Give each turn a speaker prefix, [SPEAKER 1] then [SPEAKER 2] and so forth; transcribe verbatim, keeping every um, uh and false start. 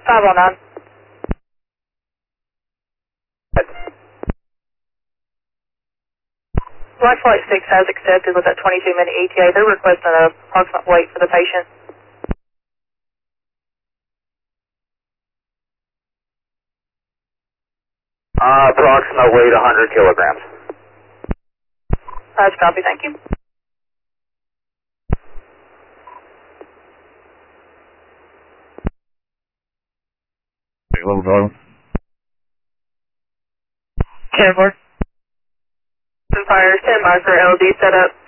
[SPEAKER 1] five oh nine. Flight Flight six has accepted with that twenty-two minute E T A. They're requesting an approximate weight for the patient.
[SPEAKER 2] Uh, approximate weight one hundred kilograms.
[SPEAKER 1] That's copy, thank you.
[SPEAKER 3] Level driver.
[SPEAKER 1] Kenmore. Fire, stand by for L D setup.